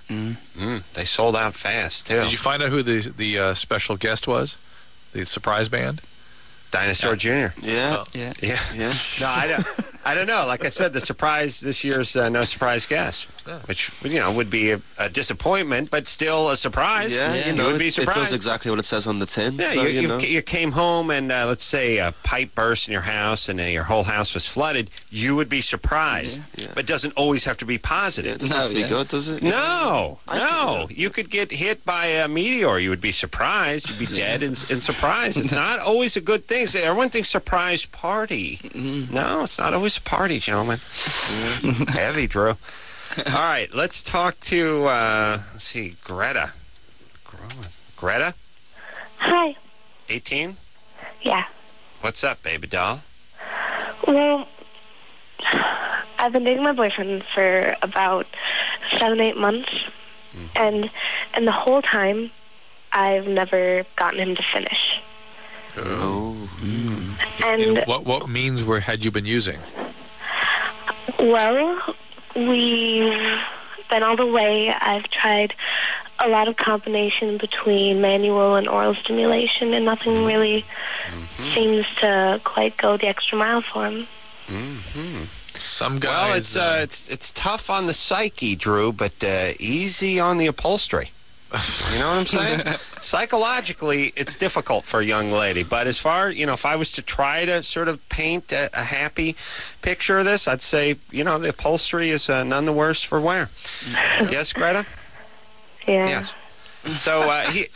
They sold out fast, too. Did you find out who the special guest was? The surprise band? Dinosaur Jr. Yeah. Oh. Yeah. Yeah. No, I don't know. Like I said, the surprise this year's no surprise guest, which would be a disappointment, but still a surprise. Yeah, you would be it surprised. does exactly what it says on the tin. Yeah, so, you came home and let's say a pipe burst in your house and your whole house was flooded. You would be surprised, Yeah. but it doesn't always have to be Yeah, it positive. doesn't have to be good, does it? No. I You could get hit by a meteor. You would be surprised. You'd be dead and surprised. It's not always a good thing. Everyone thinks surprise party. No, it's not always a party, gentlemen. Heavy, Drew. All right, let's talk to, let's see, Greta. Greta? Hi. 18? Yeah. What's up, baby doll? Well, I've been dating my boyfriend for about 7-8 months, and the whole time, I've never gotten him to finish. Oh. And What means had you been using? well, we've been all the way. I've tried a lot of combination between manual and oral stimulation, and nothing really seems to quite go the extra mile for him. Some guys... Well, it's tough on the psyche, Drew, but easy on the upholstery. You know what I'm saying? Psychologically, it's difficult for a young lady. But as far, if I was to try to sort of paint a happy picture of this, I'd say, the upholstery is none the worse for wear. Yes, Greta? Yeah. Yes. So,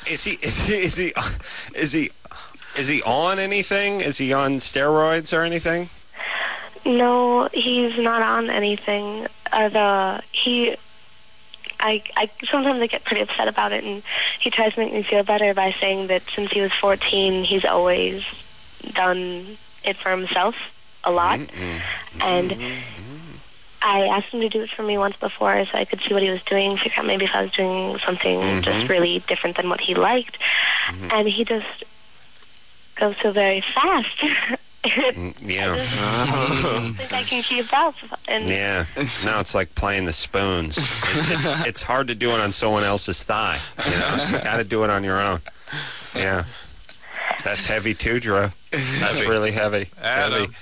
is he on anything? Is he on steroids or anything? No, he's not on anything. I sometimes I get pretty upset about it, and he tries to make me feel better by saying that since he was 14, he's always done it for himself a lot. And I asked him to do it for me once before so I could see what he was doing, figure out maybe if I was doing something just really different than what he liked. And he just goes so very fast. Yeah. I don't think I can keep up. And Yeah. No, it's like playing the spoons. It's hard to do it on someone else's thigh. You got to do it on your own. Yeah. That's heavy too, Drew. That's really heavy. Adam. Heavy.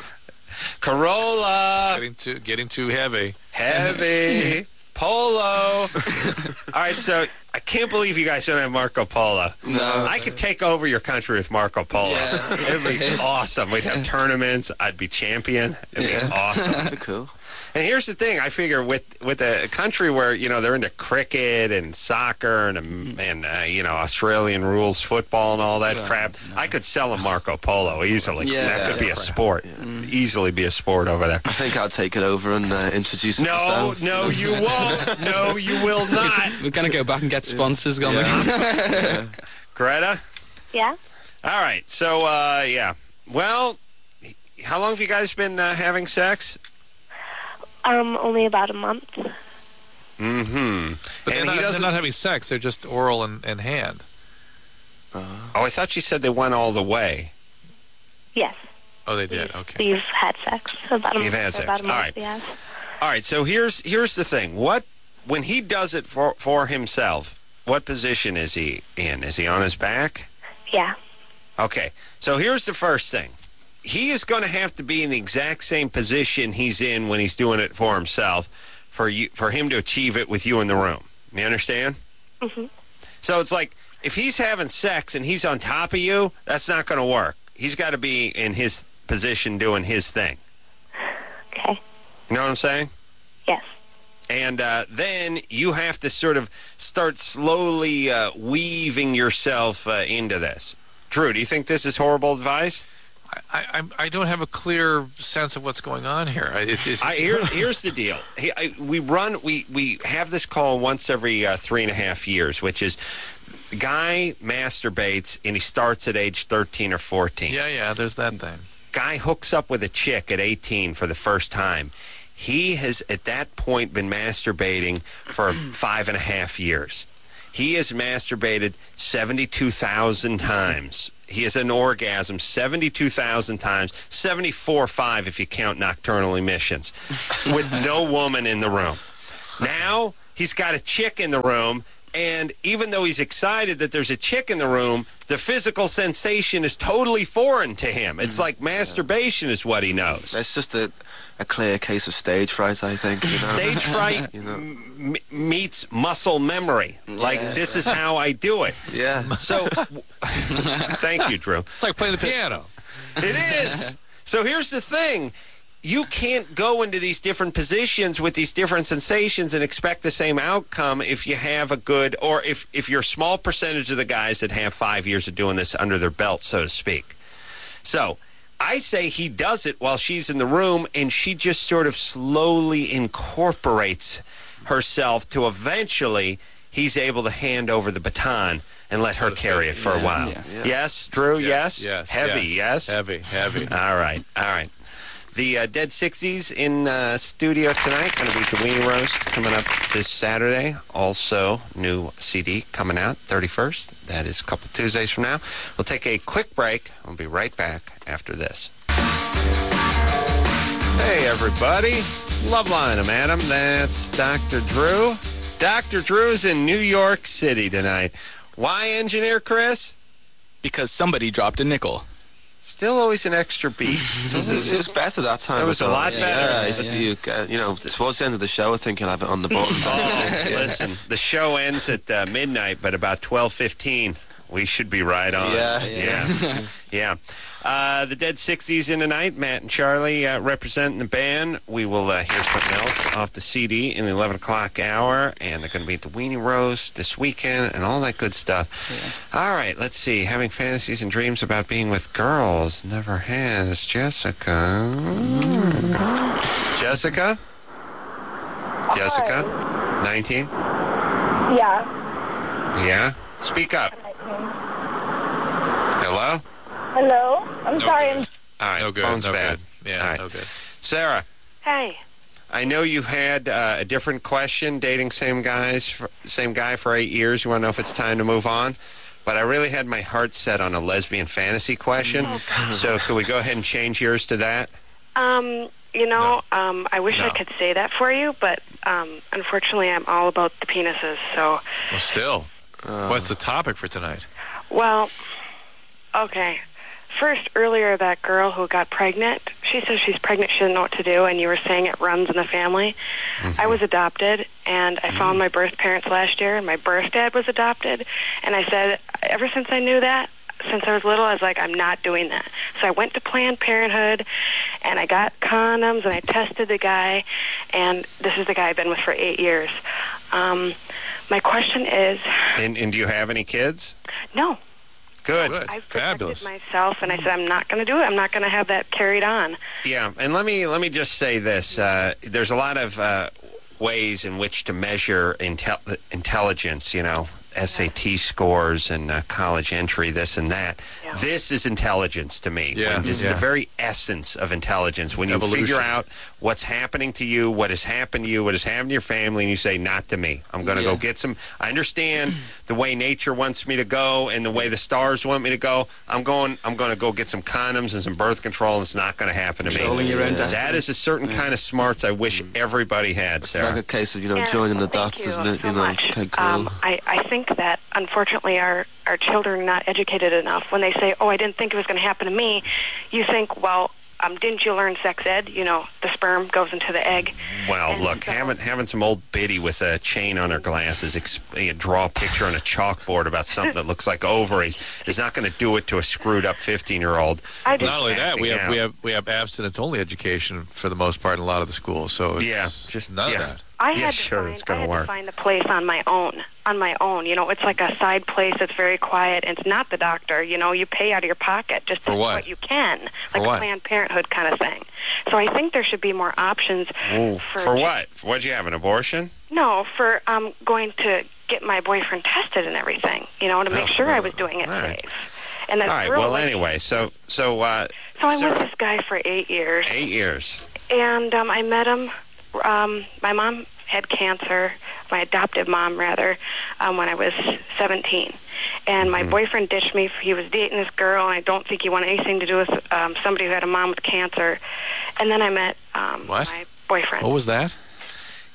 Corolla. Getting too heavy. Heavy. Polo. All right, so I can't believe you guys don't have Marco Polo. No. I could take over your country with Marco Polo. Yeah. It'd be awesome. We'd have tournaments. I'd be champion. It'd be awesome. That'd be cool. And here's the thing. I figure with a country where, they're into cricket and soccer and Australian rules football and all that crap, I could sell a Marco Polo easily. Yeah, that could be a crap. sport. Easily be a sport over there. I think I'll take it over and introduce it myself. No, you won't. No, you will not. We're going to go back and get sponsors going. Greta? yeah. All right. So, yeah. Well, how long have you guys been having sex? Only about a month. But And they're not having sex. They're just oral and hand. Oh, I thought you said they went all the way. Yes. Oh, they did. Okay. We've had sex about a You've month. had sex. About a month, All right. yes. All right. So here's the thing. When he does it for himself, what position is he in? Is he on his back? Yeah. Okay. So here's the first thing. He is going to have to be in the exact same position he's in when he's doing it for himself for him to achieve it with you in the room. You understand? Mhm. So it's like if he's having sex and he's on top of you, that's not going to work. He's got to be in his position doing his thing. Okay. You know what I'm saying? Yes. And then you have to sort of start slowly weaving yourself into this. Drew, do you think this is horrible advice? I don't have a clear sense of what's going on here. Here's the deal. We have this call once every 3.5 years, which is the guy masturbates and he starts at age 13 or 14. Yeah, there's that thing. Guy hooks up with a chick at 18 for the first time. He has, at that point, been masturbating for 5.5 years. He has masturbated 72,000 times. He has an orgasm 72,000 times, 74.5 if you count nocturnal emissions, with no woman in the room. Now, he's got a chick in the room, and even though he's excited that there's a chick in the room, the physical sensation is totally foreign to him. It's like masturbation is what he knows. It's just a clear case of stage fright, I think. You know? Stage fright meets muscle memory. Like, this is how I do it. Yeah. So, thank you, Drew. It's like playing the piano. It is. So here's the thing. You can't go into these different positions with these different sensations and expect the same outcome if you have a good, or if you're a small percentage of the guys that have 5 years of doing this under their belt, so to speak. So I say he does it while she's in the room, and she just sort of slowly incorporates herself to eventually he's able to hand over the baton and let her carry it for a while. Yeah. Yes, Drew, yes? Heavy, yes? Heavy. All right. The Dead 60s in studio tonight. Going to be the Weenie Roast coming up this Saturday. Also, new CD coming out 31st. That is a couple Tuesdays from now. We'll take a quick break. We'll be right back after this. Hey, everybody. Loveline, I'm Adam. That's Dr. Drew. Dr. Drew's in New York City tonight. Why, Engineer Chris? Because somebody dropped a nickel. Still always an extra beat. It was better that time. It was a lot better. Towards the end of the show, I think you'll have it on the bottom. Listen, the show ends at midnight, but about 12:15, we should be right on. Yeah. The Dead 60s in tonight. Matt and Charlie representing the band. We will hear something else off the CD in the 11 o'clock hour, and they're going to be at the Weenie Roast this weekend and all that good stuff. Yeah. All right, let's see. Having fantasies and dreams about being with girls. Never has. Jessica? Jessica? Jessica? 19? Yeah? Speak up. Hello? Hello? I'm sorry. All right, no good. phone's no bad. Good. Yeah, all right. no good. Sarah, Hey. I know you had a different question, dating same guy for 8 years. You want to know if it's time to move on? But I really had my heart set on a lesbian fantasy question. So could we go ahead and change yours to that? I wish I could say that for you, but unfortunately I'm all about the penises, so... Well, still. What's the topic for tonight? Well, okay. First, earlier, that girl who got pregnant, she says she's pregnant, she doesn't know what to do, and you were saying it runs in the family. Mm-hmm. I was adopted, and I found my birth parents last year, and my birth dad was adopted, and I said, ever since I knew that, since I was little, I was like, I'm not doing that. So I went to Planned Parenthood, and I got condoms, and I tested the guy, and this is the guy I've been with for 8 years. My question is... And do you have any kids? No. Good. I've protected myself, and I said, I'm not going to do it. I'm not going to have that carried on. Yeah, and let me just say this. There's a lot of ways in which to measure intelligence, SAT scores and college entry, this and that. Yeah. This is intelligence to me. Yeah. This is the very essence of intelligence. When you figure out what's happening to you, what has happened to you, what has happened to your family, and you say, not to me. I'm going to go get some. I understand the way nature wants me to go and the way the stars want me to go. I'm going to go get some condoms and some birth control, and it's not going to happen to me. That is a certain kind of smarts I wish everybody had, Sarah. It's like a case of, joining the dots, isn't it? So much. Okay, cool. I think that, unfortunately, our children are not educated enough. When they say, oh, I didn't think it was going to happen to me, you think, well, didn't you learn sex ed? The sperm goes into the egg. Well, look, having some old biddy with a chain on her glasses draw a picture on a chalkboard about something that looks like ovaries is not going to do it to a screwed-up 15-year-old. Not only that, we have abstinence-only education for the most part in a lot of the schools, so it's just none of that. I had to find a place on my own. It's like a side place that's very quiet, and it's not the doctor. You pay out of your pocket just to do what you can, like a Planned Parenthood kind of thing. So I think there should be more options. For what? What'd you have, an abortion? No, for going to get my boyfriend tested and everything, to make sure I was doing it safe. And that's all right, well, anyway, so I was with this guy for 8 years. 8 years. And I met him. My mom had cancer, my adoptive mom, rather, when I was 17. And my boyfriend ditched me. He was dating this girl, and I don't think he wanted anything to do with somebody who had a mom with cancer. And then I met my boyfriend. What was that?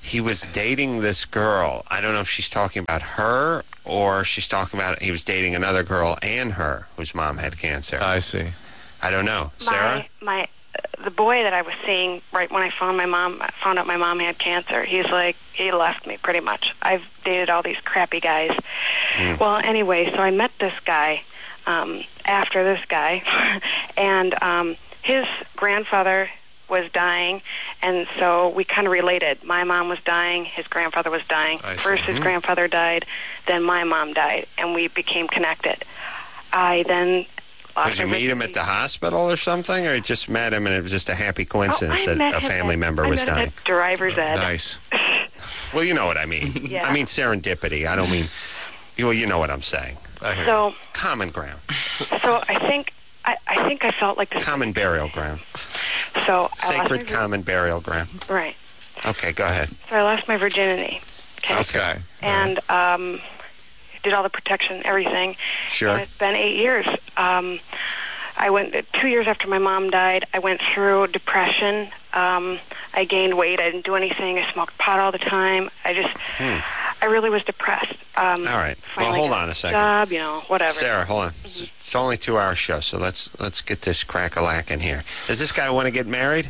he was dating this girl. I don't know if she's talking about her or she's talking about he was dating another girl and her whose mom had cancer. I see. I don't know. Sarah? The boy that I was seeing right when I found out my mom had cancer, he left me pretty much. I've dated all these crappy guys. Well, anyway, so I met this guy after this guy, and his grandfather was dying, and so we kind of related. My mom was dying, his grandfather was dying. First his grandfather died, then my mom died, and we became connected. I then Did you meet him at the hospital or something, or you just met him and it was just a happy coincidence that a family member was dying? I met him at driver's ed. Nice. Well, you know what I mean. Yeah. I mean serendipity. I don't mean... Well, you know what I'm saying. So common ground. So I think I felt like this... Common burial ground. So Sacred common burial ground. Right. Okay, go ahead. So I lost my virginity. Okay. And did all the protection, everything. Sure. And it's been 8 years. I went 2 years after my mom died. I went through depression. I gained weight. I didn't do anything. I smoked pot all the time. I really was depressed. All right. Well, hold on a second. Job, whatever. Sarah, hold on. It's only a 2-hour show, so let's get this crack-a-lack in here. Does this guy want to get married?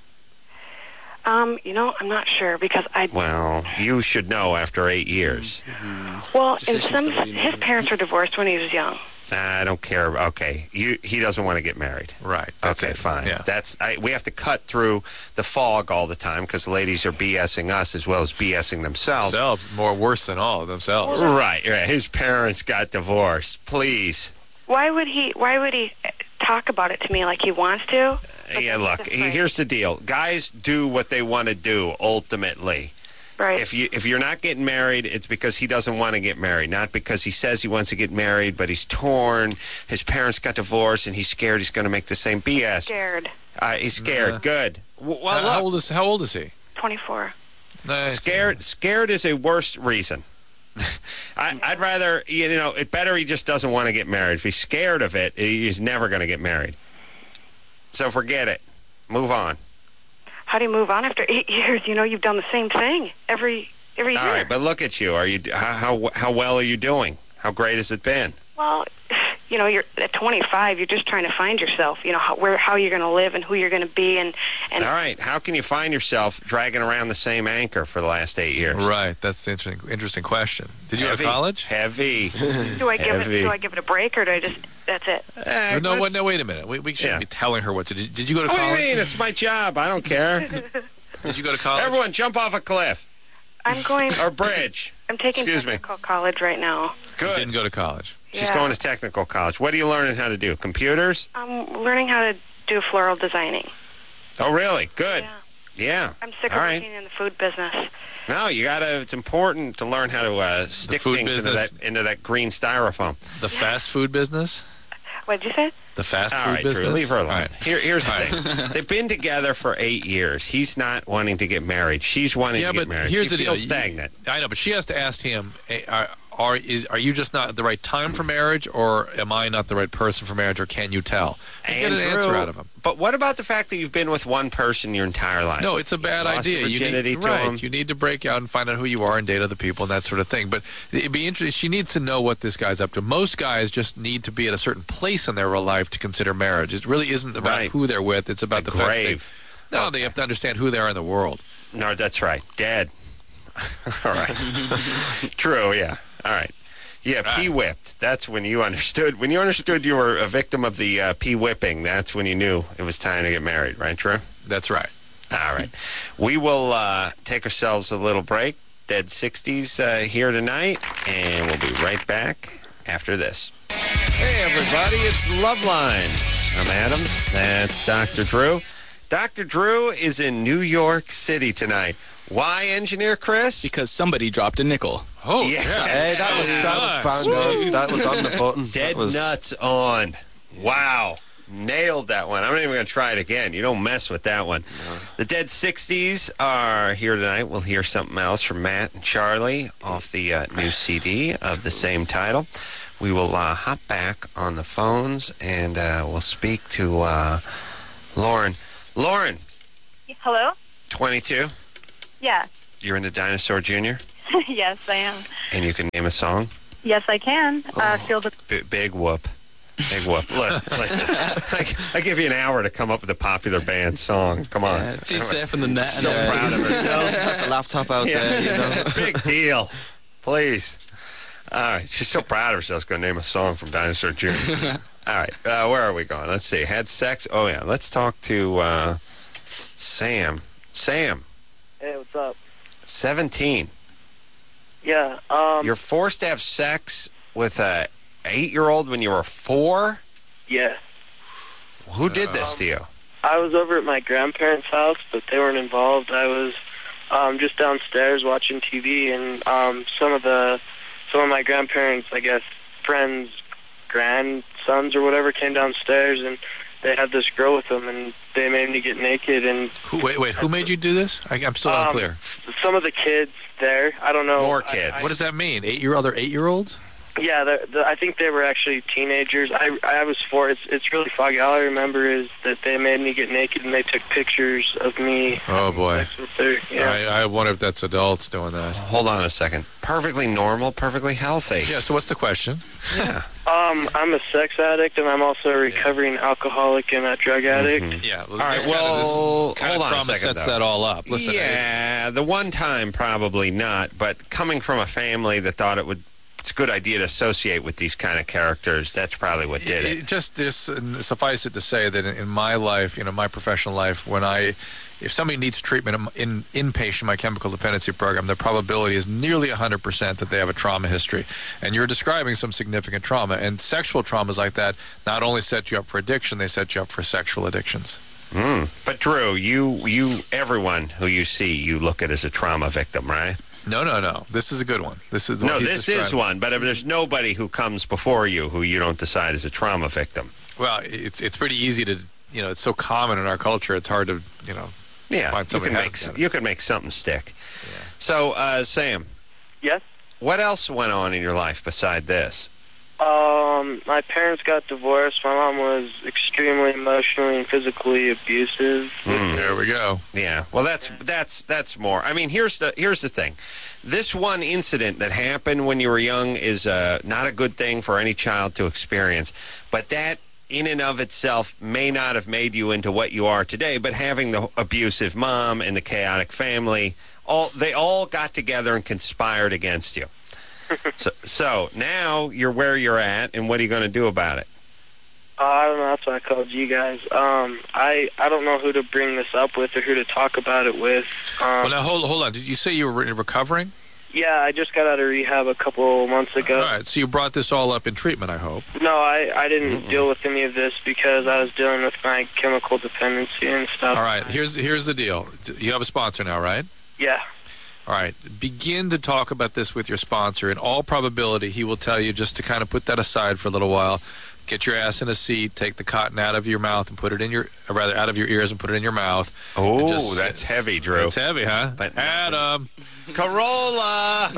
I'm not sure because Well, you should know after 8 years. Well, his parents were divorced when he was young. I don't care. Okay, he doesn't want to get married. Right. Okay, fine. Yeah. We have to cut through the fog all the time because ladies are BSing us as well as BSing themselves. More worse than all of themselves. Right. His parents got divorced. Please. Why would he talk about it to me like he wants to? Yeah, look, here's the deal. Guys do what they want to do, ultimately. Right. If you're not getting married, it's because he doesn't want to get married, not because he says he wants to get married, but he's torn. His parents got divorced, and he's scared he's going to make the same BS. Scared. He's scared. Good. Well, how old is he? 24. Nice. Scared is a worse reason. I'd rather, it better he just doesn't want to get married. If he's scared of it, he's never going to get married. So forget it. Move on. How do you move on after 8 years? You've done the same thing every year. All right, but look at you. How well are you doing? How great has it been? Well, you're at 25. You're just trying to find yourself. How you're going to live and who you're going to be. And all right, how can you find yourself dragging around the same anchor for the last 8 years? Right, that's the interesting question. Did you go to college? Heavy. Do I give it a break, or do I just? That's it. No, wait a minute. We shouldn't be telling her what to do. Did you go to college? What do you mean? It's my job. I don't care. Did you go to college? Everyone, jump off a cliff. I'm going. Or bridge. I'm taking technical college right now. Good. You didn't go to college. She's going to technical college. What are you learning how to do? Computers? I'm learning how to do floral designing. Oh, really? Good. Yeah. I'm sick of working in the food business. No, it's important to learn how to stick things into that green styrofoam. The fast food business? What did you say? The fast food business? Drew, leave her alone. Right. Here's the thing. They've been together for 8 years. He's not wanting to get married. She's wanting to get married. Here's she the feels deal. Stagnant. I know, but she has to ask him, are you just not at the right time for marriage, or am I not the right person for marriage, or can you tell? Get an answer out of him. But what about the fact that you've been with one person your entire life? No, it's a bad idea. You need to break out and find out who you are and date other people and that sort of thing. But it'd be interesting. She needs to know what this guy's up to. Most guys just need to be at a certain place in their life to consider marriage. It really isn't about who they're with. It's about the fact that they have to understand who they are in the world. No, that's right. Dead. All right. True, yeah. All right. Yeah, P-whipped. That's when you understood. When you understood you were a victim of the P-whipping, that's when you knew it was time to get married, right, Drew? That's right. All right. We will take ourselves a little break. Dead 60s here tonight, and we'll be right back after this. Hey, everybody, it's Loveline. I'm Adam. That's Dr. Drew. Dr. Drew is in New York City tonight. Why, Engineer Chris? Because somebody dropped a nickel. Oh, yeah. Hey, that was bang on. That was on the button. Dead nuts on. Wow. Nailed that one. I'm not even going to try it again. You don't mess with that one. No. The Dead 60s are here tonight. We'll hear something else from Matt and Charlie off the new CD of the same title. We will hop back on the phones, and we'll speak to Lauren. Lauren. Hello? 22? Yeah. You're into Dinosaur Jr.? Yes, I am. And you can name a song? Yes, I can. Feel the... Big whoop. Big whoop. Look, listen, I give you an hour to come up with a popular band song. Come on. If you're safe in the net. So proud of herself. Set the laptop out there, you know. Big deal. Please. All right. She's so proud of herself. She's going to name a song from Dinosaur Jr. All right. Where are we going? Let's see. Had sex? Oh, yeah. Let's talk to Sam. Sam. Hey, what's up? 17. Yeah. You're forced to have sex with a 8-year-old when you were 4? Yeah. Who did this to you? I was over at my grandparents' house, but they weren't involved. I was just downstairs watching TV, and some of my grandparents, I guess, friends' grandsons or whatever, came downstairs, and they had this girl with them, and they made me get naked. And wait, who made you do this? I'm still unclear. Some of the kids there. I don't know. More kids. What does that mean? Other 8-year-olds? Yeah, I think they were actually teenagers. I was 4. It's really foggy. All I remember is that they made me get naked and they took pictures of me. Oh, boy. Yeah. I wonder if that's adults doing that. Hold on a second. Perfectly normal, perfectly healthy. Yeah, so what's the question? Yeah. I'm a sex addict, and I'm also a recovering alcoholic and a drug addict. Mm-hmm. Yeah. All right, well, hold on a second, sets though. that all up. Listen, yeah, the one time probably not, but coming from a family that thought it's a good idea to associate with these kind of characters, that's probably what did it. Just suffice it to say that in my life, my professional life, if somebody needs treatment in inpatient, my chemical dependency program, the probability is nearly 100% that they have a trauma history. And you're describing some significant trauma. And sexual traumas like that not only set you up for addiction, they set you up for sexual addictions. But Drew, everyone who you see, you look at as a trauma victim, right? No. This is a good one. This is one. But if there's nobody who comes before you who you don't decide is a trauma victim. Well, it's pretty easy to, it's so common in our culture. It's hard to, yeah, find somebody you can make something stick. Yeah. So, Sam. Yes? What else went on in your life beside this? My parents got divorced. My mom was extremely emotionally and physically abusive. There we go. Yeah. Well, that's more. I mean, here's the thing. This one incident that happened when you were young is not a good thing for any child to experience. But that, in and of itself, may not have made you into what you are today. But having the abusive mom and the chaotic family, they all got together and conspired against you. So now you're where you're at, and what are you going to do about it? I don't know. That's why I called you guys. I don't know who to bring this up with or who to talk about it with. Well, now hold on. Did you say you were recovering? Yeah, I just got out of rehab a couple months ago. All right, so you brought this all up in treatment, I hope. No, I didn't deal with any of this because I was dealing with my chemical dependency and stuff. All right, here's the deal. You have a sponsor now, right? Yeah. All right, begin to talk about this with your sponsor. In all probability, he will tell you just to kind of put that aside for a little while. Get your ass in a seat, take the cotton out of your mouth and put it in out of your ears and put it in your mouth. Oh, that's heavy, Drew. It's heavy, huh? But Adam. Corolla.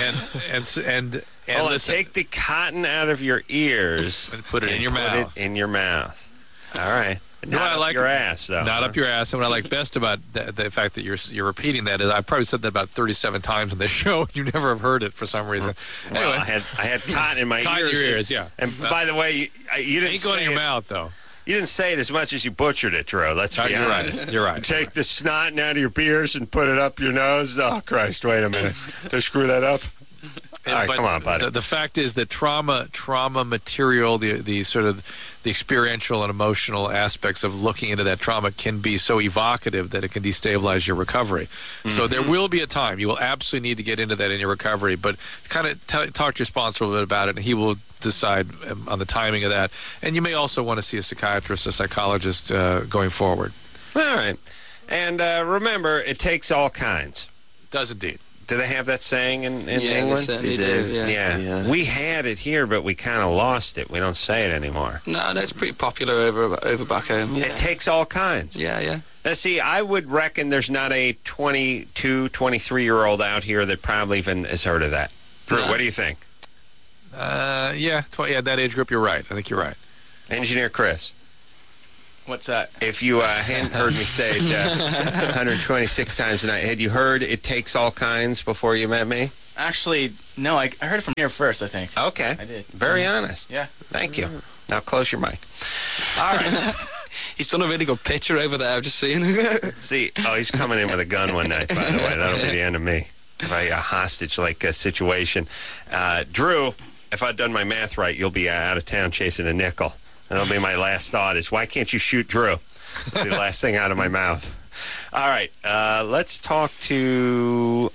and hold on, take the cotton out of your ears and put it in your mouth. Put it in your mouth. All right. Not up your ass, though. Not up your ass. And what I like best about the fact that you're repeating that is I've probably said that about 37 times on this show. You never have heard it for some reason. Well, anyway, I had cotton in my ears. Cotton in your ears, yeah. And by the way, you didn't ain't going in your mouth, though. You didn't say it as much as you butchered it, Drew. Let's be honest. You're right. Take the snot out of your ears and put it up your nose. Oh, Christ, wait a minute. Did I screw that up? All right, come on, buddy. The fact is that trauma material, the sort of the experiential and emotional aspects of looking into that trauma can be so evocative that it can destabilize your recovery. Mm-hmm. So there will be a time you will absolutely need to get into that in your recovery, but kind of talk to your sponsor a little bit about it, and he will decide on the timing of that. And you may also want to see a psychiatrist, a psychologist going forward. All right. And remember, it takes all kinds. It does indeed. Do they have that saying in yeah, England? They do. Yeah. We had it here, but we kind of lost it. We don't say it anymore. No, that's pretty popular over back home. Yeah. It takes all kinds. Yeah. Now, see, I would reckon there's not a 22, 23-year-old out here that probably even has heard of that. Drew, what do you think? Yeah, that age group, you're right. I think you're right. Engineer Chris? What's that? If you hadn't heard me say it 126 times a night, had you heard it takes all kinds before you met me? Actually, no, I heard it from here first, I think. Okay. I did. Very honest. Yeah. Thank you. Now close your mic. All right. He's done a really good picture over there, I've just seen. See, he's coming in with a gun one night, by the way. That'll be the end of me. A hostage-like situation. Drew, if I've done my math right, you'll be out of town chasing a nickel. That'll be my last thought is, why can't you shoot Drew? That'll be the last thing out of my mouth. All right, let's talk to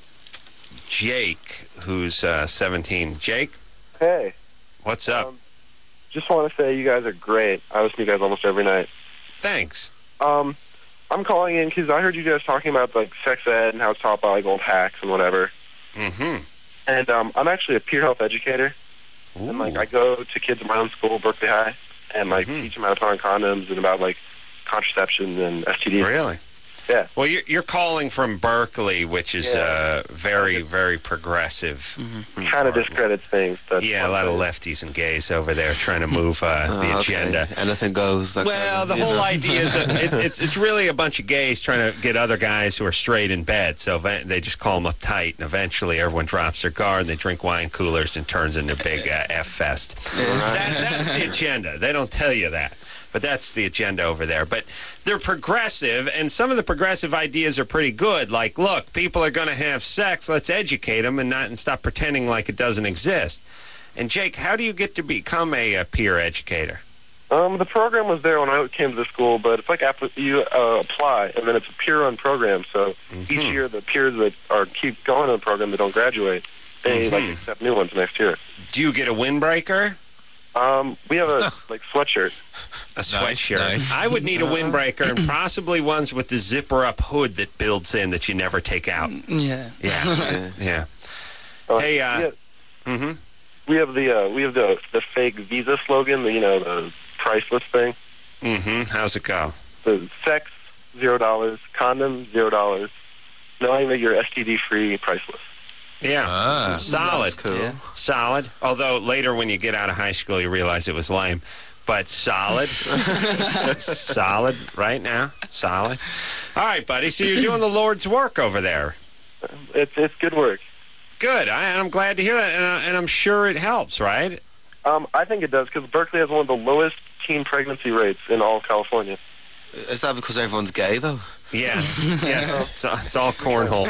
Jake, who's 17. Jake? Hey. What's up? Just want to say you guys are great. I listen to you guys almost every night. Thanks. I'm calling in because I heard you guys talking about like sex ed and how it's taught by like old hacks and whatever. Mm-hmm. And I'm actually a peer health educator. Ooh. And like I go to kids in my own school, Berkeley High, and like teach them how to put on condoms and about like contraception and STDs. Really? Yeah. Well, you're calling from Berkeley, which is very, very progressive. Mm-hmm. Kind of discredits things. A lot of lefties and gays over there trying to move the agenda. Anything goes. Well, the whole idea is it's really a bunch of gays trying to get other guys who are straight in bed. So they just call them uptight, and eventually everyone drops their guard, and they drink wine coolers and turns into a big F-fest. That's the agenda. They don't tell you that. But that's the agenda over there. But they're progressive, and some of the progressive ideas are pretty good. Like, look, people are going to have sex. Let's educate them and stop pretending like it doesn't exist. And, Jake, how do you get to become a peer educator? The program was there when I came to the school, but it's like you apply, and then it's a peer-run program. So each year, the peers that keep going on the program that don't graduate, they accept new ones next year. Do you get a windbreaker? We have a sweatshirt. A sweatshirt. Nice. I would need a windbreaker and possibly ones with the zipper-up hood that builds in that you never take out. Yeah. Yeah. Hey, we have the fake Visa slogan, the priceless thing. How's it go? The sex $0, condom $0, knowing that you're STD free, priceless. Yeah, solid. Cool. Yeah. Solid. Although later when you get out of high school, you realize it was lame. But solid. Solid right now. Solid. All right, buddy. So you're doing the Lord's work over there. It's good work. Good. I'm glad to hear that, and I'm sure it helps, right? I think it does, because Berkeley has one of the lowest teen pregnancy rates in all of California. Is that because everyone's gay, though? Yeah. Yes. It's all cornhole.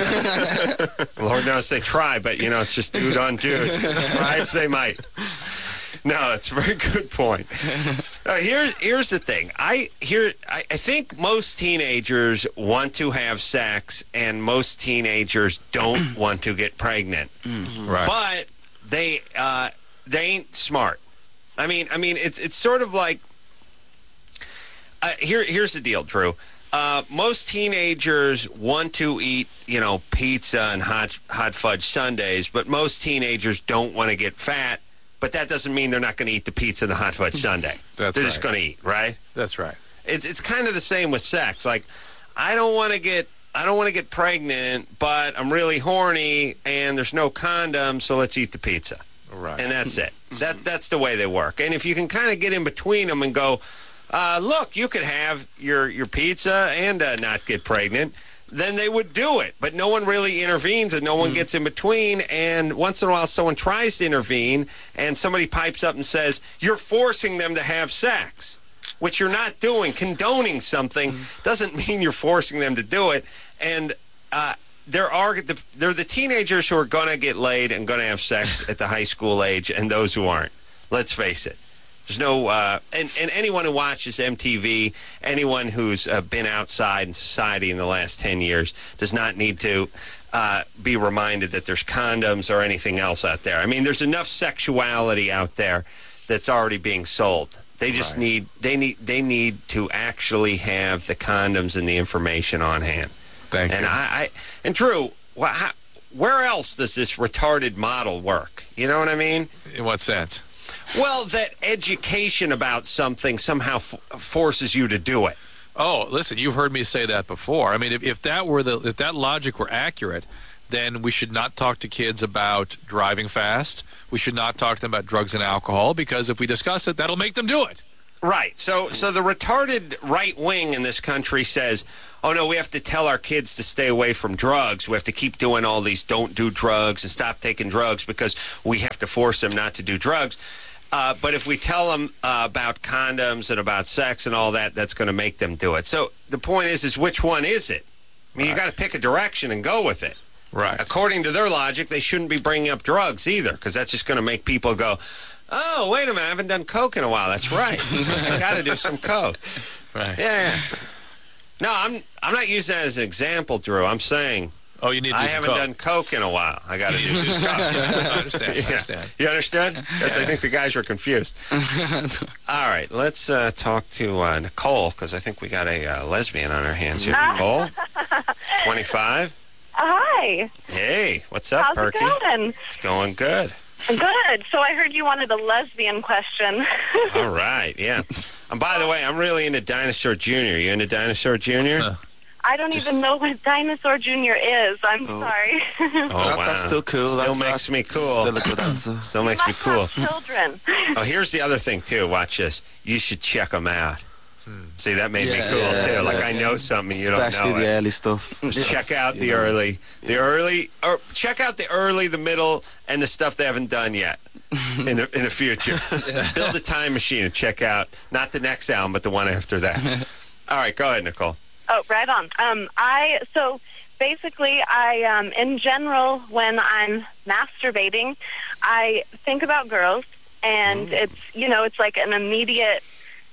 Lord knows they try, but, it's just dude on dude. Try as they might. No, it's a very good point. Here's the thing. I think most teenagers want to have sex, and most teenagers don't want to get pregnant. Right. But they ain't smart. I mean, it's sort of like here's the deal, Drew. Most teenagers want to eat, pizza and hot fudge sundaes, but most teenagers don't want to get fat. But that doesn't mean they're not going to eat the pizza and the hot fudge sundae. They're just going to eat, right? That's right. It's kind of the same with sex. Like, I don't want to get pregnant, but I'm really horny and there's no condom, so let's eat the pizza. Right. And that's it. That's the way they work. And if you can kind of get in between them and go, look, you could have your pizza and not get pregnant, then they would do it. But no one really intervenes and no one gets in between. And once in a while someone tries to intervene and somebody pipes up and says, you're forcing them to have sex, which you're not doing. Condoning something doesn't mean you're forcing them to do it. And they're the teenagers who are going to get laid and going to have sex at the high school age and those who aren't. Let's face it. There's no, and anyone who watches MTV, anyone who's been outside in society in the last 10 years does not need to be reminded that there's condoms or anything else out there. I mean, there's enough sexuality out there that's already being sold. They just need to actually have the condoms and the information on hand. Thank you. And Drew, where else does this retarded model work? You know what I mean? In what sense? Well, that education about something somehow forces you to do it. Oh, listen, you've heard me say that before. I mean, if that logic were accurate, then we should not talk to kids about driving fast. We should not talk to them about drugs and alcohol, because if we discuss it, that'll make them do it. Right. So the retarded right wing in this country says, oh, no, we have to tell our kids to stay away from drugs. We have to keep doing all these don't do drugs and stop taking drugs because we have to force them not to do drugs. But if we tell them about condoms and about sex and all that, that's going to make them do it. So the point is which one is it? I mean, you got to pick a direction and go with it. Right. According to their logic, they shouldn't be bringing up drugs either, because that's just going to make people go, oh, wait a minute, I haven't done coke in a while. That's right. I got to do some coke. Right. Yeah. No, I'm not using that as an example, Drew. I'm saying you need to do I some haven't coke. done coke in a while. I got to do some coke. I understand. You understood? Yes, I think the guys were confused. All right, let's talk to Nicole, because I think we got a lesbian on our hands here. Nicole, 25. Hi. Hey, what's up, How's Perky? it going? It's going good. Good. So I heard you wanted a lesbian question. All right, yeah. And by the way, I'm really into Dinosaur Jr. You into Dinosaur Jr.? I don't even know what Dinosaur Jr. is. I'm sorry. Oh, wow. That's still cool. Still makes me cool. Still a good answer. Still makes me cool. Children. Oh, here's the other thing, too. Watch this. You should check them out. See, that made me cool, too. Like, I know something you don't know. Especially the early stuff. Check out the early, or check out the early, the middle, and the stuff they haven't done yet in the future. Build a time machine and check out, not the next album, but the one after that. All right, go ahead, Nicole. Oh, right on. So basically, in general, when I'm masturbating, I think about girls, and it's like an immediate,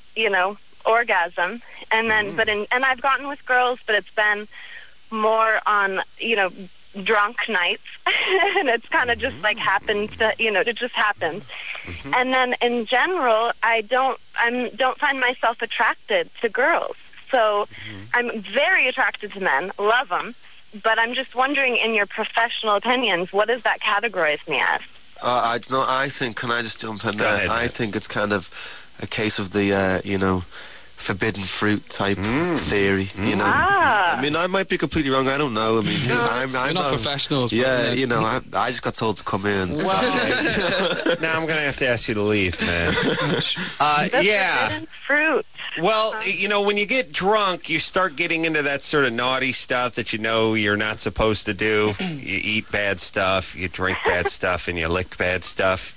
orgasm, and then, and I've gotten with girls, but it's been more on, drunk nights, and it's kind of just like happened to, it just happens. And then in general, I don't find myself attracted to girls. So I'm very attracted to men, love them, but I'm just wondering, in your professional opinions, what does that categorize me as? I think, can I just jump in there? Go ahead. I think it's kind of a case of the, forbidden fruit type theory, I mean, I might be completely wrong. I don't know. I mean, I'm not professionals. Yeah, I just got told to come in. Well, now I'm going to have to ask you to leave, man. Forbidden fruit. Well, when you get drunk, you start getting into that sort of naughty stuff that you're not supposed to do. You eat bad stuff, you drink bad stuff, and you lick bad stuff.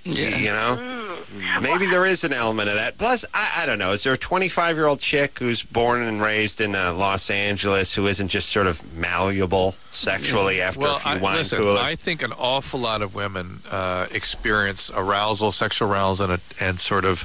Maybe there is an element of that. Plus, I don't know. Is there a 25-year-old chick who's born and raised in Los Angeles who isn't just sort of malleable sexually after a few wine coolers? I think an awful lot of women experience arousal, sexual arousal, and sort of,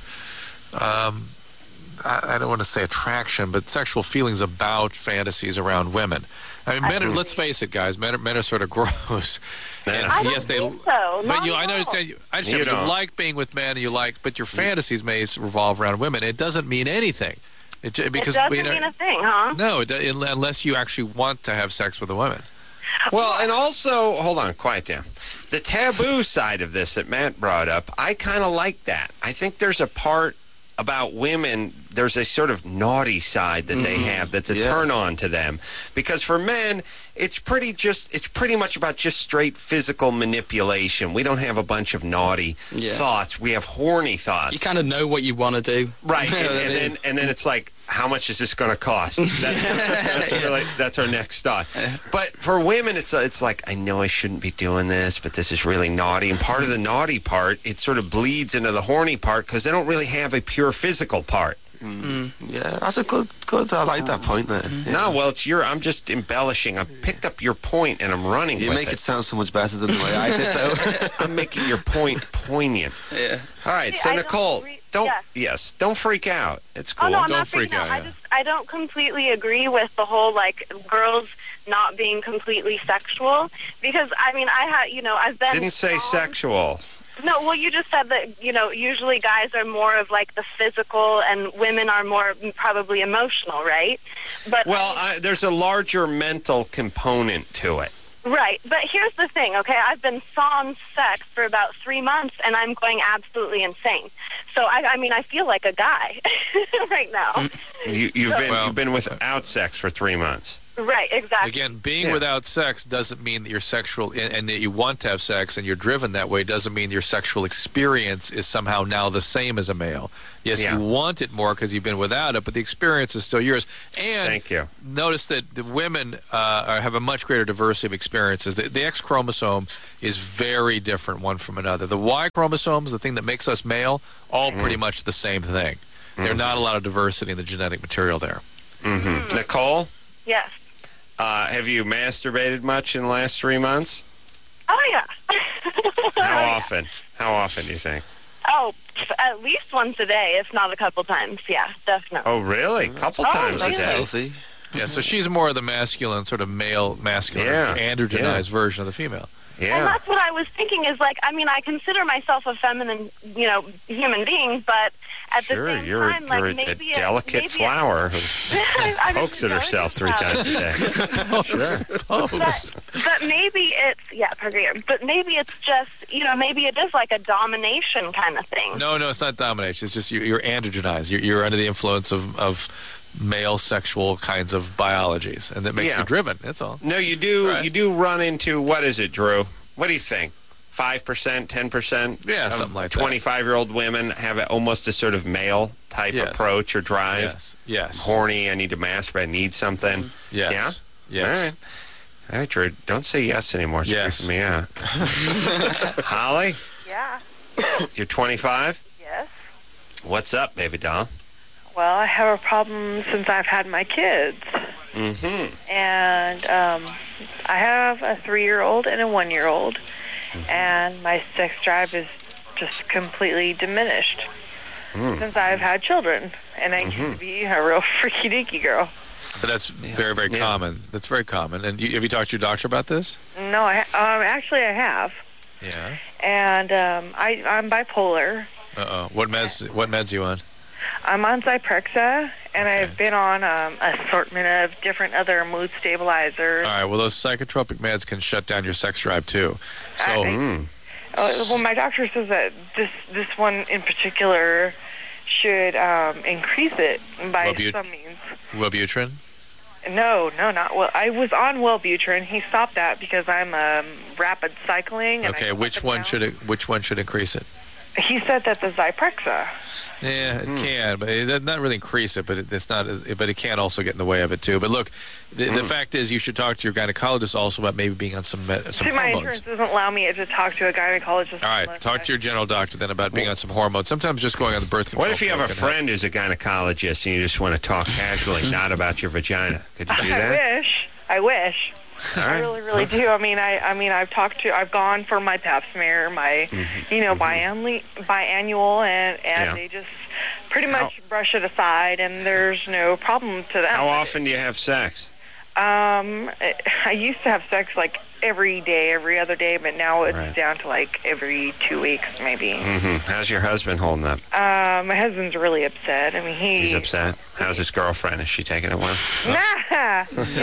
I don't want to say attraction, but sexual feelings about fantasies around women. I mean, men are, let's face it, guys, men are sort of gross. And I don't think so. But I understand. You like being with men, but your fantasies may revolve around women. It doesn't mean anything. Because it doesn't mean a thing, huh? No, unless you actually want to have sex with a woman. Well, and also, hold on, quiet down. The taboo side of this that Matt brought up, I kind of like that. I think there's a part about women, there's a sort of naughty side that they have that's a turn on to them. Because for men, it's pretty much about just straight physical manipulation. We don't have a bunch of naughty thoughts. We have horny thoughts. You kind of know what you want to do. Right. And then it's like, how much is this going to cost? That's our next thought. But for women, it's like, I know I shouldn't be doing this, but this is really naughty. And part of the naughty part, it sort of bleeds into the horny part because they don't really have a pure physical part. Yeah, that's a good. I like that point there. Yeah. No, well, I'm just embellishing. I picked up your point and I'm running with it. You make it sound so much better than the way I did, though. I'm making your point poignant. Yeah. All right, so Nicole, don't freak out. It's cool. Oh, no, I'm don't not freak out. Yeah. I don't completely agree with the whole girls not being completely sexual, because I've been. Didn't say sexual. No, well, you just said that, usually guys are more of the physical and women are more probably emotional, right? But there's a larger mental component to it. Right, but here's the thing, okay? I've been sans sex for about 3 months, and I'm going absolutely insane. So, I feel like a guy right now. You've been without sex for 3 months. Right, exactly. Again, being without sex doesn't mean that you're sexual and that you want to have sex and you're driven that way doesn't mean your sexual experience is somehow now the same as a male. Yes, you want it more because you've been without it, but the experience is still yours. And thank you. Notice that the women have a much greater diversity of experiences. The X chromosome is very different one from another. The Y chromosome is the thing that makes us male, all pretty much the same thing. There's not a lot of diversity in the genetic material there. Nicole? Yes. Have you masturbated much in the last 3 months? Oh, yeah. How often? How often do you think? Oh, at least once a day, if not a couple times. Yeah, definitely. Oh, really? A couple times a That's day? healthy. Yeah, so she's more of the masculine, sort of masculine, androgenized version of the female. Yeah. And that's what I was thinking is like, I mean, I consider myself a feminine, human being, but at the same time, like maybe a delicate flower who pokes at herself 3 times a day. But maybe it's, but maybe it's just, maybe it is like a domination kind of thing. No, it's not domination. It's just you're androgenized. You're under the influence of male sexual kinds of biologies, and that makes you driven. That's all. No, you do. Right. You do run into, what is it, Drew? What do you think? 5%, 10%? Yeah, something like that. 25-year-old women have almost a sort of male type approach or drive. Yes. I'm horny. I need to masturbate. I need something. Yes. Yeah. Yes. All right, Drew. Don't say yes anymore. It's freaking me out. Holly. Yeah. You're 25. Yes. What's up, baby doll? Well, I have a problem since I've had my kids. And I have a 3-year-old and a 1-year-old, and my sex drive is just completely diminished since I've had children, and I used to be a real freaky deaky girl. But that's very, very common. That's very common. And have you talked to your doctor about this? No, actually I have. Yeah. And I'm bipolar. What meds are you on? I'm on Zyprexa, and I've been on assortment of different other mood stabilizers. All right, well, those psychotropic meds can shut down your sex drive, too. So, well, my doctor says that this one in particular should increase it by some means. Wellbutrin? No, not well. I was on Wellbutrin. He stopped that because I'm rapid cycling. And which one should increase it? He said that the Zyprexa. Yeah, it can, but it does not really increase it. But it's not. But it can also get in the way of it too. But look, the fact is, you should talk to your gynecologist also about maybe being on some hormones. My insurance doesn't allow me to talk to a gynecologist. All right, talk to your general doctor then about being on some hormones. Sometimes just going on the birth control. What if you have a friend who's a gynecologist and you just want to talk casually, not about your vagina? Could you do that? I wish. Right. I really do. I mean, I've gone for my pap smear, my, biannual, and they just pretty much brush it aside, and there's no problem to that. How often do you have sex? I used to have sex like every day, every other day, but now it's down to like every 2 weeks, maybe. How's your husband holding up? My husband's really upset. I mean, he's upset. How's his girlfriend? Is she taking it well? Nah.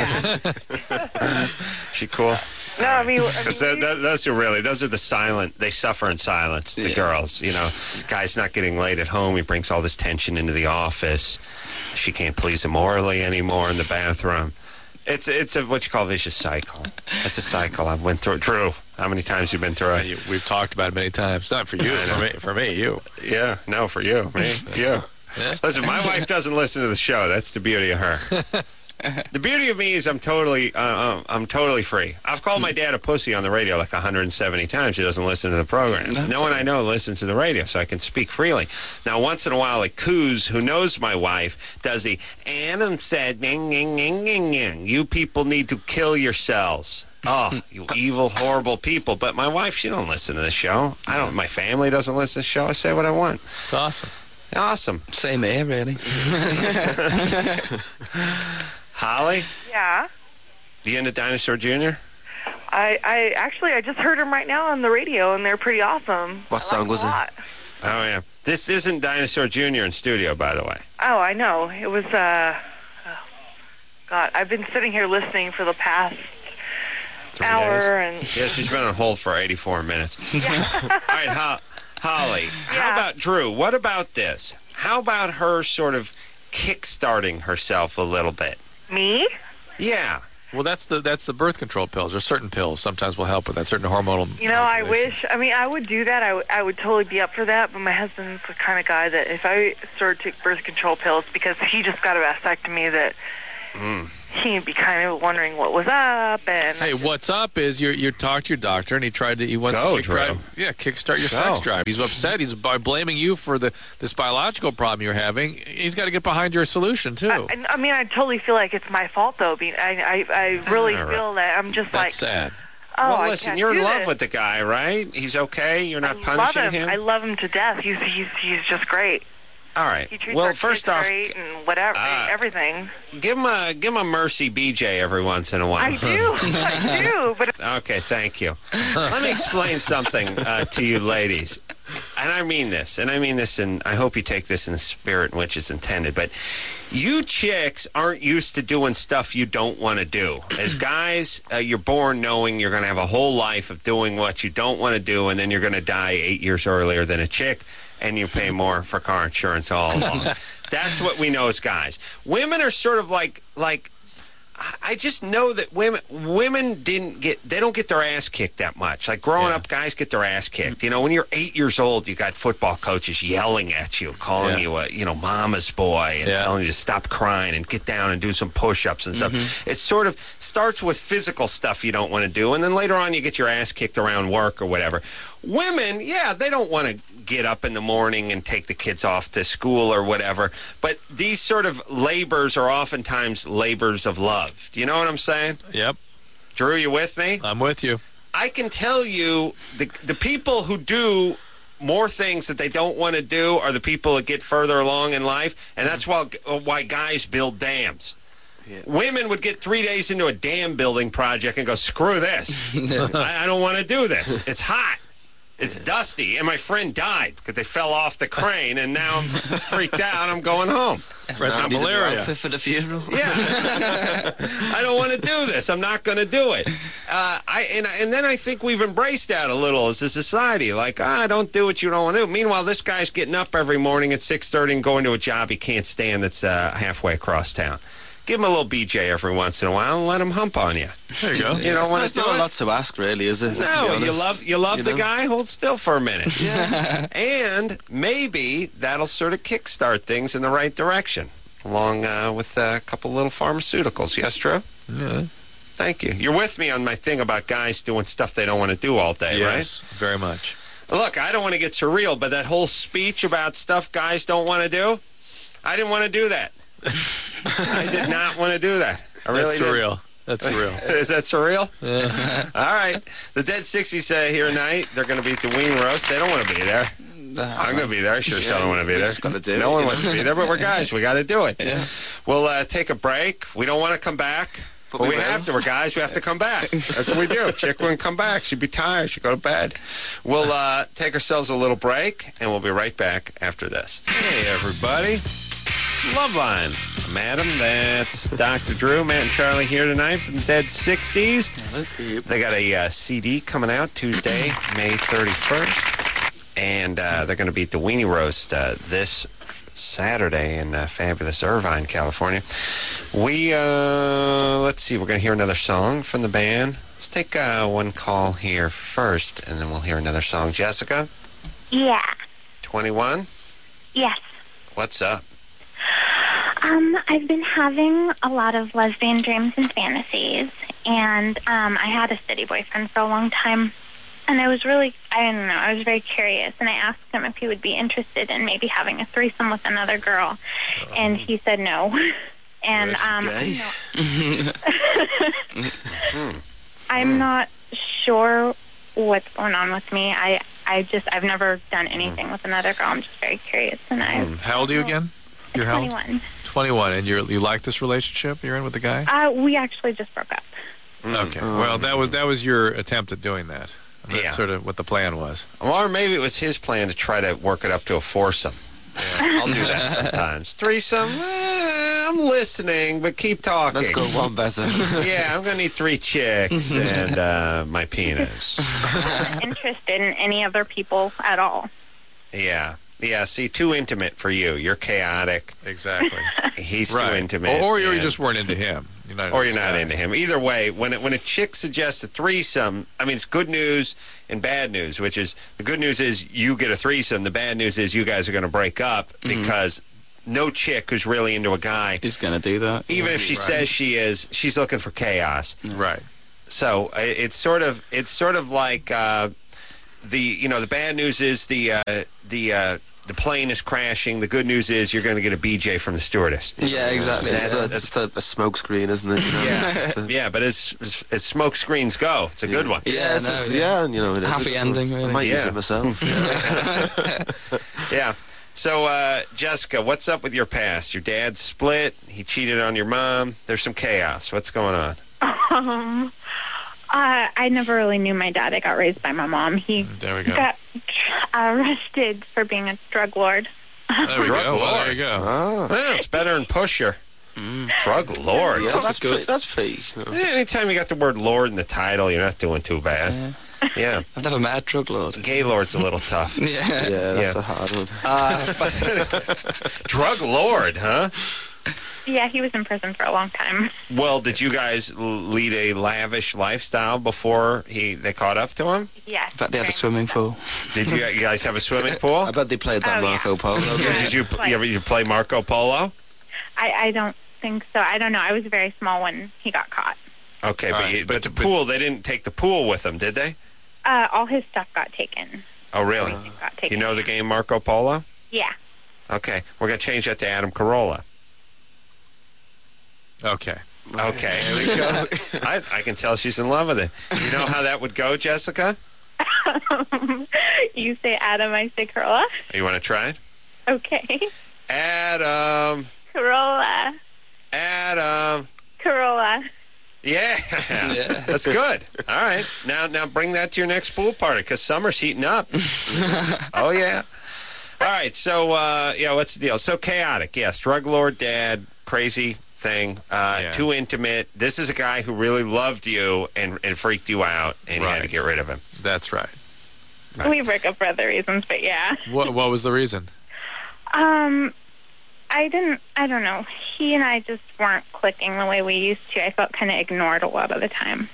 She cool? No, I mean those are the silent. They suffer in silence. The girls, guy's not getting laid at home. He brings all this tension into the office. She can't please him orally anymore in the bathroom. It's a what you call vicious cycle. It's a cycle. I've went through it. Drew, how many times have you been through it? We've talked about it many times. Not for you, for me, you. Yeah, no, for you, me, you. Listen, my wife doesn't listen to the show. That's the beauty of her. The beauty of me is I'm totally free. I've called my dad a pussy on the radio like 170 times. He doesn't listen to the program. No one I know listens to the radio, so I can speak freely. Now, once in a while, like Coos, who knows my wife, does the Adam said, you people need to kill yourselves. Oh, you evil, horrible people. But my wife, she don't listen to the show. My family doesn't listen to the show. I say what I want. It's awesome. Awesome. Same here, really. Holly? Yeah? You into Dinosaur Jr.? I just heard them right now on the radio, and they're pretty awesome. What song was it? Oh, yeah. This isn't Dinosaur Jr. in studio, by the way. Oh, I know. It was, God, I've been sitting here listening for the past 3 hour. Days. Yeah, she's been on hold for 84 minutes. All right, Holly, how about Drew? What about this? How about her sort of kick-starting herself a little bit? Me? Yeah. Well, that's the birth control pills. There's certain pills sometimes will help with that, certain hormonal. I wish. I mean, I would do that. I would totally be up for that. But my husband's the kind of guy that if I started to take birth control pills, because he just got a vasectomy, that he'd be kind of wondering what was up. And hey, what's up is you talk to your doctor, and he wants to kickstart your sex drive. He's upset. He's blaming you for this biological problem you're having. He's got to get behind your solution too. I mean, I totally feel like it's my fault though. I really feel that I'm just That's sad. Oh, well, listen, you're in love with the guy, right? He's okay. You're not punishing him. I love him to death. He's just great. All right. He treats our first kids off, great and whatever, everything. Give him a mercy BJ every once in a while. I do. But okay, thank you. Let me explain something to you ladies. And I mean this, and I hope you take this in the spirit in which it's intended, but you chicks aren't used to doing stuff you don't want to do. As guys, you're born knowing you're going to have a whole life of doing what you don't want to do, and then you're going to die 8 years earlier than a chick, and you pay more for car insurance all along. That's what we know as guys. Women are sort of like I just know that women they don't get their ass kicked that much. Like growing up, guys get their ass kicked. You know, when you're 8 years old, you got football coaches yelling at you, calling you a mama's boy, and telling you to stop crying and get down and do some push-ups and stuff. It sort of starts with physical stuff you don't want to do, and then later on you get your ass kicked around work or whatever. Women, they don't want to get up in the morning and take the kids off to school or whatever. But these sort of labors are oftentimes labors of love. Do you know what I'm saying? Yep. Drew, you with me? I'm with you. I can tell you the people who do more things that they don't want to do are the people that get further along in life, and that's why guys build dams. Yeah. Women would get 3 days into a dam building project and go, screw this. I don't want to do this. It's hot. It's dusty, and my friend died because they fell off the crane, and now I'm freaked out. I'm going home. Friends got malaria. For the funeral. Yeah, I don't want to do this. I'm not going to do it. And then I think we've embraced that a little as a society. Like, don't do what you don't want to do. Meanwhile, this guy's getting up every morning at 6:30 and going to a job he can't stand that's halfway across town. Give him a little BJ every once in a while and let him hump on you. There you go. You don't want to do it? Not a lot to ask, really, is it? No, you love the guy? Hold still for a minute. Yeah. And maybe that'll sort of kickstart things in the right direction, along with a couple little pharmaceuticals. Yes, Drew? Yeah. Thank you. You're with me on my thing about guys doing stuff they don't want to do all day, right? Yes, very much. Look, I don't want to get surreal, but that whole speech about stuff guys don't want to do, I didn't want to do that. I did not want to do that. I really That's surreal. That's surreal. Is that surreal? Yeah. All right. The Dead 60s here tonight. They're going to be at the Ween Roast. They don't want to be there. I'm going to be there. I sure don't want to be there. No one wants to be there, but we're guys. We got to do it. Yeah. We'll take a break. We don't want to come back. But we have to. We're guys. We have to come back. That's what we do. Chick wouldn't come back. She'd be tired. She'd go to bed. We'll take ourselves a little break, and we'll be right back after this. Hey, everybody. Loveline. Madam, that's Dr. Drew, Matt, and Charlie here tonight from the Dead 60s. They got a CD coming out Tuesday, May 31st. And they're going to be at the Weenie Roast this Saturday in fabulous Irvine, California. Let's see, we're going to hear another song from the band. Let's take one call here first, and then we'll hear another song. Jessica? Yeah. 21? Yes. What's up? I've been having a lot of lesbian dreams and fantasies, and I had a steady boyfriend for a long time, and I was very curious, and I asked him if he would be interested in maybe having a threesome with another girl, and he said no. And I'm not sure what's going on with me. I've never done anything with another girl. I'm just very curious, and How old are you again? You're 21. 21, and you like this relationship you're in with the guy? We actually just broke up. Okay. Well, that was your attempt at doing that. That's sort of what the plan was. Or maybe it was his plan to try to work it up to a foursome. Yeah, I'll do that sometimes. Threesome, I'm listening, but keep talking. Let's go one better. Yeah, I'm going to need 3 chicks and my penis. I'm not interested in any other people at all. Yeah. Yeah, see, too intimate for you. You're chaotic. Exactly. He's too intimate. Or you just weren't into him. or you're not into him. Either way, when a chick suggests a threesome, I mean, it's good news and bad news, which is the good news is you get a threesome. The bad news is you guys are going to break up because no chick who's really into a guy is going to do that. Even if she says she is, she's looking for chaos. Right. So it's sort of like the bad news is the plane is crashing. The good news is you're going to get a BJ from the stewardess. Yeah, exactly. That's a smoke screen, isn't it? Yeah, but as smoke screens go, it's a good one. Yeah, and it happy is. ending. Really. I might use it myself. Yeah. So, Jessica, what's up with your past? Your dad split. He cheated on your mom. There's some chaos. What's going on? I never really knew my dad. I got raised by my mom. He got arrested for being a drug lord. There we go. Well, there you go. Oh. Well, it's better than pusher. Drug lord. Yeah, that's good. That's pretty. Yeah, anytime you got the word lord in the title, you're not doing too bad. Yeah. I've never met a drug lord. Gaylord's a little tough. Yeah, that's a hard one. Drug lord, huh? Yeah, he was in prison for a long time. Well, did you guys lead a lavish lifestyle before they caught up to him? Yes. I bet they had a swimming pool. Did you guys have a swimming pool? I bet they played that Marco Polo. Did you play Marco Polo? I don't think so. I don't know. I was very small when he got caught. Okay, but the pool, they didn't take the pool with them, did they? All his stuff got taken. Oh, really? Got taken. You know the game Marco Polo? Yeah. Okay, we're going to change that to Adam Carolla. Okay. Okay, here we go. I can tell she's in love with it. You know how that would go, Jessica? You say Adam, I say Corolla. You want to try it? Okay. Adam. Corolla. Adam. Corolla. Yeah. That's good. All right. Now bring that to your next pool party because summer's heating up. Oh, yeah. All right. So, what's the deal? So chaotic. Yes. Drug lord dad. Crazy thing. Too intimate. This is a guy who really loved you and freaked you out, and you had to get rid of him. That's right. We broke up for other reasons, but yeah. What was the reason? I don't know. He and I just weren't clicking the way we used to. I felt kind of ignored a lot of the time.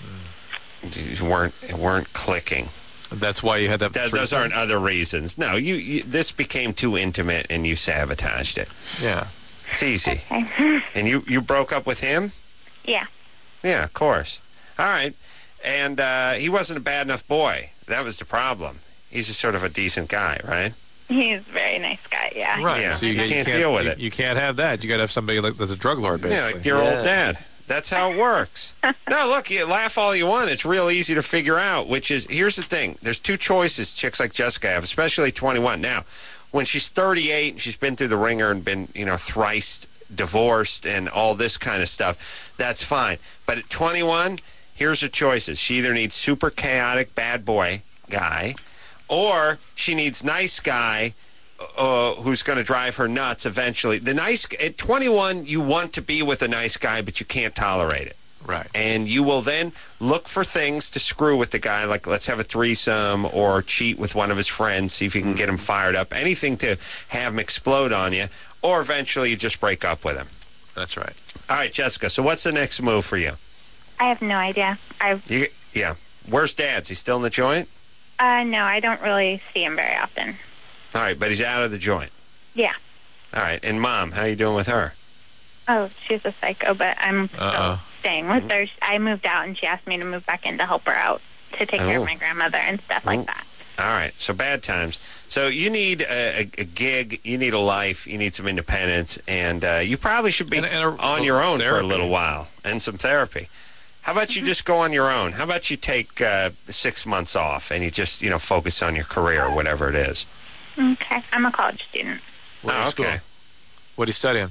You weren't clicking. That's why you had that. Those aren't other reasons. No, you this became too intimate and you sabotaged it. Yeah. It's easy. Okay. And you broke up with him? Yeah. Yeah, of course. All right. And he wasn't a bad enough boy. That was the problem. He's just sort of a decent guy, right? He's a very nice guy, yeah. Right. Yeah. So you can't deal with it. You can't have that. You got to have somebody that's a drug lord, basically. Yeah, like your old dad. That's how it works. No, look, you laugh all you want. It's real easy to figure out, which is, here's the thing. There's two choices chicks like Jessica have, especially 21. Now, when she's 38 and she's been through the ringer and been, thrice divorced and all this kind of stuff, that's fine. But at 21, here's her choices. She either needs super chaotic bad boy guy, or she needs nice guy who's going to drive her nuts eventually. At 21, you want to be with a nice guy, but you can't tolerate it. Right. And you will then look for things to screw with the guy, like let's have a threesome or cheat with one of his friends, see if you can get him fired up, anything to have him explode on you, or eventually you just break up with him. That's right. All right, Jessica, so what's the next move for you? I have no idea. Yeah. Where's Dad? Is he still in the joint? No, I don't really see him very often. All right, but he's out of the joint. Yeah. All right, and Mom, how you doing with her? Oh, she's a psycho, but I'm still staying with her. I moved out, and she asked me to move back in to help her out, to take care of my grandmother and stuff like that. All right, so bad times. So you need a gig, you need a life, you need some independence, and you probably should be on your own for a little while, and some therapy. How about you just go on your own? How about you take 6 months off, and you just, focus on your career or whatever it is? Okay, I'm a college student. Okay. What are you studying?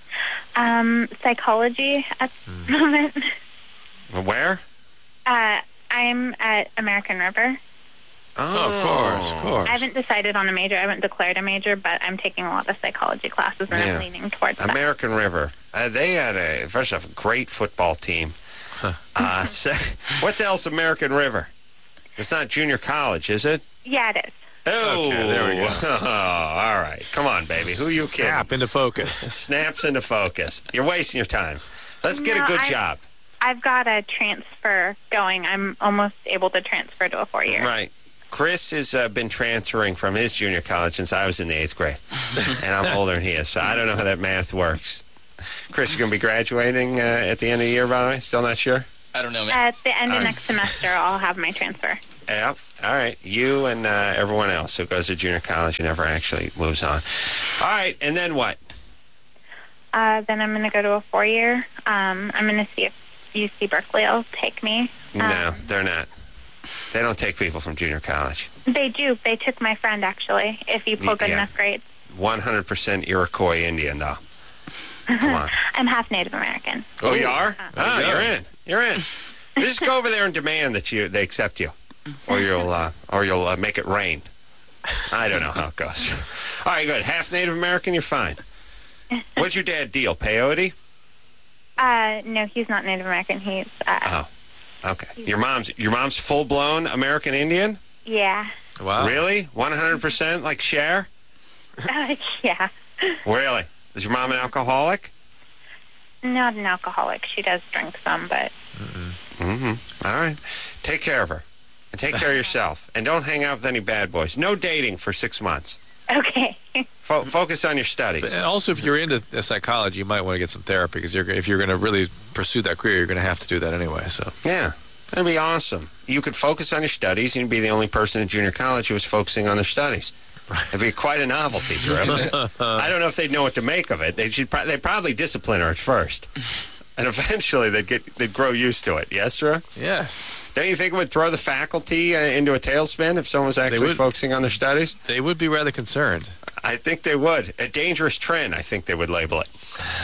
Psychology at the moment. Where? I'm at American River. Oh, of course. I haven't decided on a major. I haven't declared a major, but I'm taking a lot of psychology classes, and I'm leaning towards that. American River. They had first off, a great football team. What the hell's American River? It's not junior college, is it? Yeah, it is. Oh, okay, there we go. All right. Come on, baby. Who you kidding? Snap into focus. Snaps into focus. You're wasting your time. Let's get a good job. I've got a transfer going. I'm almost able to transfer to a 4-year. Right. Chris has been transferring from his junior college since I was in the 8th grade. And I'm older than he is, so I don't know how that math works. Chris, you're going to be graduating at the end of the year, by the way? Still not sure? I don't know, man. At the end of next semester, I'll have my transfer. Yeah. All right. You and everyone else who goes to junior college and never actually moves on. All right. And then what? Then I'm going to go to a 4-year. I'm going to see if UC Berkeley will take me. No, they're not. They don't take people from junior college. They do. They took my friend, actually, if you pull good enough grades. 100% Iroquois Indian, though. Come on. I'm half Native American. Oh, you are? You're in. You're in. Just go over there and demand that they accept you, or you'll make it rain. I don't know how it goes. All right, good. Half Native American, you're fine. What's your dad deal? Peyote? No, he's not Native American. He's. Okay. Your mom's full blown American Indian? Yeah. Wow. Really? 100% like Cher? Yeah. Really? Is your mom an alcoholic? Not an alcoholic. She does drink some, but... All right. Take care of her. And take care of yourself. And don't hang out with any bad boys. No dating for 6 months. Okay. Focus on your studies. And also, if you're into psychology, you might want to get some therapy, because if you're going to really pursue that career, you're going to have to do that anyway. So yeah, that'd be awesome. You could focus on your studies, and you'd be the only person in junior college who was focusing on their studies. It'd be quite a novelty, Drew. I don't know if they'd know what to make of it. They'd probably discipline her at first, and eventually they'd grow used to it. Yes, Drew? Yes. Don't you think it would throw the faculty into a tailspin if someone was actually focusing on their studies? They would be rather concerned. I think they would. A dangerous trend, I think they would label it.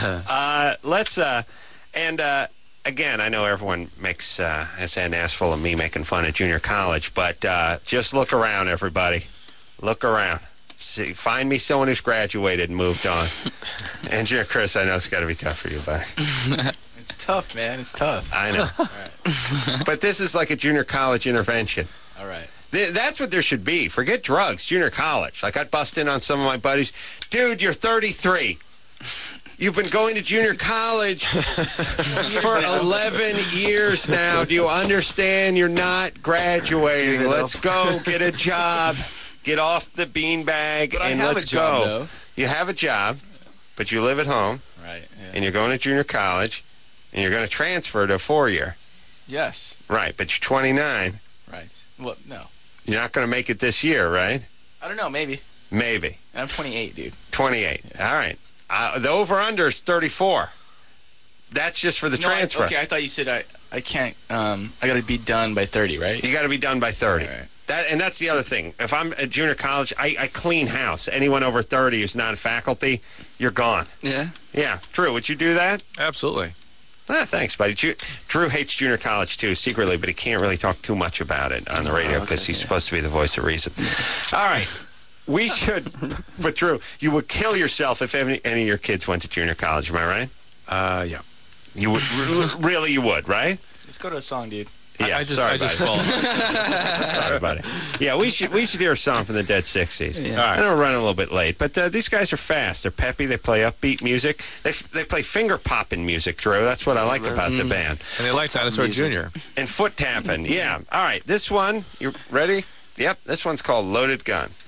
Again, I know everyone has an ass full of me making fun of junior college, but just look around, everybody. Look around. See, find me someone who's graduated and moved on. Engineer Chris, I know it's got to be tough for you, buddy. It's tough, man. It's tough. I know. All right. But this is like a junior college intervention. All right. That's what there should be. Forget drugs, junior college. Like, I'd bust in on some of my buddies. Dude, you're 33. You've been going to junior college for 11 years now. Do you understand? You're not graduating. Let's go get a job. Get off the beanbag and let's go. Though. You have a job, but you live at home. Right. Yeah. And you're going to junior college, and you're going to transfer to a 4-year. Yes. Right, but you're 29. Right. Well, no. You're not going to make it this year, right? I don't know. Maybe. Maybe. I'm 28, dude. 28. Yeah. All right. The over-under is 34. That's just for the transfer. Okay, I thought you said I can't. I got to be done by 30, right? You got to be done by 30. All right. And that's the other thing. If I'm at junior college, I clean house. Anyone over 30 who's not a faculty, you're gone. Yeah? Yeah. Drew, would you do that? Absolutely. Thanks, buddy. Drew hates junior college, too, secretly, but he can't really talk too much about it on the radio because he's supposed to be the voice of reason. All right. We should, but Drew, you would kill yourself if any of your kids went to junior college. Am I right? Yeah. You would, really, you would, right? Let's go to a song, dude. Yeah, I just fall. Sorry, buddy. Yeah, we should hear a song from the Dead 60s. Yeah. All right. I know we're running a little bit late, but these guys are fast. They're peppy. They play upbeat music. They play finger-popping music, Drew. That's what I like about the band. And they like Dinosaur Jr. And foot-tapping. Yeah. All right, this one, you ready? Yep, this one's called Loaded Gun.